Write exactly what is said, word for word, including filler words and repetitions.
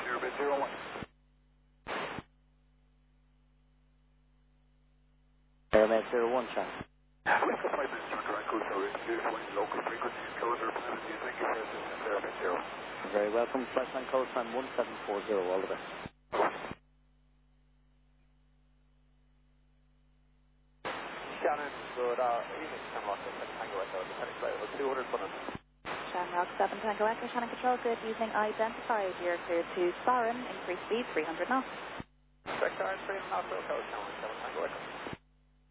Airbus zero one. Airbus zero one, Charlie. Whiskey five minutes, Doctor Echo, so it's one local frequency, closer planet, you thank you for assistance, Airbus zero. Very welcome, flight line code time one seven four zero, all the best. Shannon, good uh, evening, Shamrock, Tango Echo, descending flight level two hundred foot. Shamrock seven Tango Echo, Shannon Control, good evening, identified, you're clear to Sparren, increased speed three hundred knots. Vector three and a half, code, Shamrock seven Tango Echo.